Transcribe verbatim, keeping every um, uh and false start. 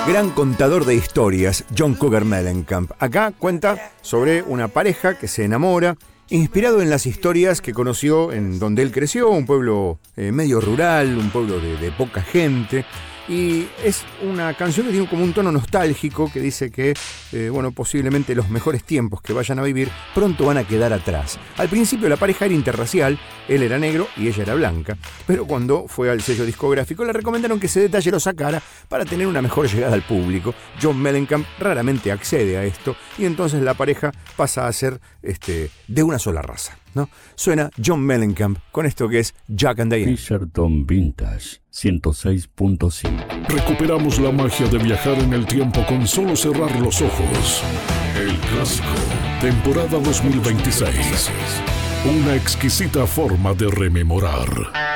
Gran contador de historias, John Cougar Mellencamp. Acá cuenta sobre una pareja que se enamora, inspirado en las historias que conoció en donde él creció, un pueblo eh, medio rural, un pueblo de, de poca gente. Y es una canción que tiene como un tono nostálgico que dice que, eh, bueno, posiblemente los mejores tiempos que vayan a vivir pronto van a quedar atrás. Al principio la pareja era interracial, él era negro y ella era blanca, pero cuando fue al sello discográfico le recomendaron que ese detalle lo sacara para tener una mejor llegada al público. John Mellencamp raramente accede a esto y entonces la pareja pasa a ser este, de una sola raza, ¿no? Suena John Mellencamp con esto que es Jack and Diane. Fisherton Vintage ciento seis punto cinco. Recuperamos la magia de viajar en el tiempo con solo cerrar los ojos. El clásico, temporada dos mil veintiséis. Una exquisita forma de rememorar.